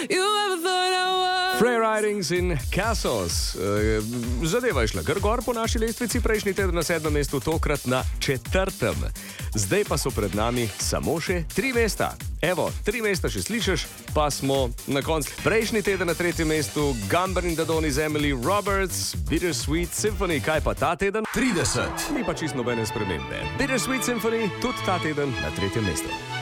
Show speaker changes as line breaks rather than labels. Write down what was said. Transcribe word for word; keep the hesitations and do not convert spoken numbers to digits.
Free-ridings in Castles. Zadeva je šla kar gor po naši lestvici, prejšnji teden na sedmem mestu, tokrat na četrtem. Zdaj pa so pred nami samo še tri mesta. Evo, tri mesta še slišiš, pa smo na koncu. Prejšnji teden na tretjem mestu Gumber in Dadoni z Emily Roberts, Bittersweet Symphony. Kaj pa ta teden?
trideset.
Ni pa čisto nobene spremembe. Bittersweet Symphony tudi ta teden na tretjem mestu.